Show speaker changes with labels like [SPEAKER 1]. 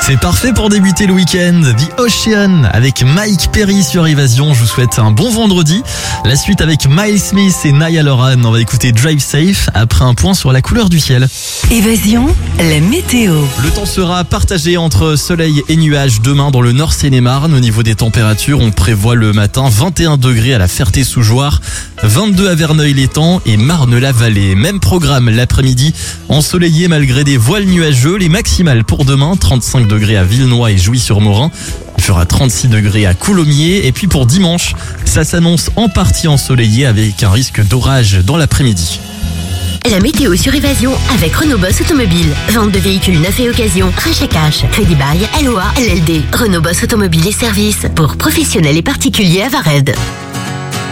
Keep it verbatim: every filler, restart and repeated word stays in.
[SPEAKER 1] C'est parfait pour débuter le week-end. The Ocean avec Mike Perry sur Évasion. Je vous souhaite un bon vendredi. La suite avec Miles Smith et Niall Horan. On va écouter Drive Safe après un point sur la couleur du ciel.
[SPEAKER 2] Évasion, la météo.
[SPEAKER 1] Le temps sera partagé entre soleil et nuages demain dans le Nord Seine-et-Marne. Au niveau des températures, on prévoit le matin vingt et un degrés à la Ferté-sous-Jouarre, vingt-deux à Verneuil-l'Étang et Marne-la-Vallée. Même programme l'après-midi, ensoleillé malgré des voiles nuageux. Les maximales pour demain, trente-cinq degrés à Villenoy et Jouy-sur-Morin. Il fera trente-six degrés à Coulommiers. Et puis pour dimanche, ça s'annonce en partie ensoleillé avec un risque d'orage dans l'après-midi.
[SPEAKER 3] La météo sur Évasion avec Renault Boss Automobile. Vente de véhicules neufs et occasion, rachat cash, crédit bail, L O A, L L D. Renault Boss Automobile et services pour professionnels et particuliers à Vared.